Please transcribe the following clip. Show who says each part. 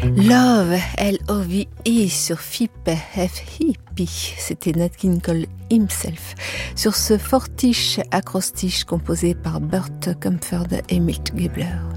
Speaker 1: Love, L-O-V-E sur FIP, F-Hippie, c'était Nat King Cole himself, sur ce fortiche acrostiche composé par Burt Comfort et Milt Gabler.